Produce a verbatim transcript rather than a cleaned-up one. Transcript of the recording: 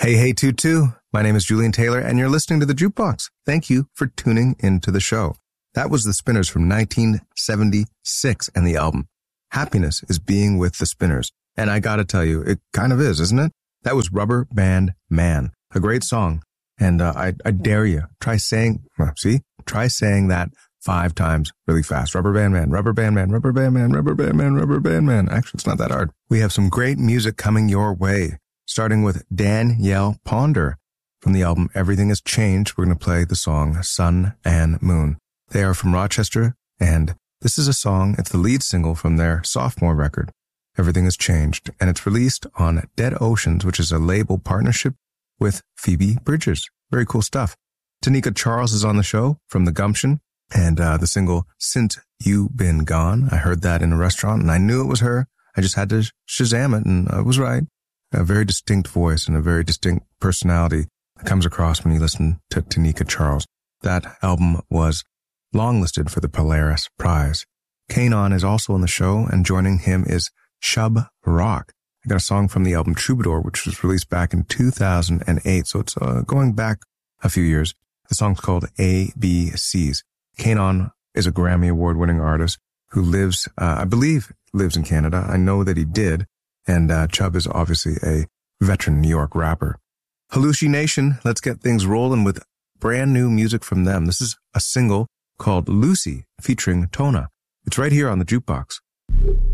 Hey, hey, Tutu. My name is Julian Taylor, and you're listening to The Jukebox. Thank you for tuning into the show. That was the Spinners from nineteen seventy-six and the album Happiness is Being with the Spinners. And I gotta tell you, it kind of is, isn't it? That was Rubber Band Man, a great song. And uh, I, I dare you, try saying, well, see, try saying that five times really fast. Rubber Band Man, Rubber Band Man, Rubber Band Man, Rubber Band Man, Rubber Band Man. Actually, it's not that hard. We have some great music coming your way, starting with Danielle Ponder from the album Everything Has Changed. We're going to play the song Sun and Moon. They are from Rochester, and this is a song, it's the lead single from their sophomore record, Everything Has Changed, and it's released on Dead Oceans, which is a label partnership with Phoebe Bridgers. Very cool stuff. Tanika Charles is on the show from The Gumption, and uh, the single Since You Been Gone. I heard that in a restaurant, and I knew it was her. I just had to Shazam it, and I was right. A very distinct voice and a very distinct personality that comes across when you listen to Tanika Charles. That album was longlisted for the Polaris Prize. Kanon is also on the show, and joining him is Shub Rock. I got a song from the album Troubadour, which was released back in two thousand eight, so it's uh, going back a few years. The song's called A B Cs. Kanon is a Grammy Award-winning artist who lives, uh, I believe, lives in Canada. I know that he did, and uh, Chubb is obviously a veteran New York rapper. Halushi Nation, let's get things rolling with brand new music from them. This is a single called Lucy featuring Tona. It's right here on the Jukebox.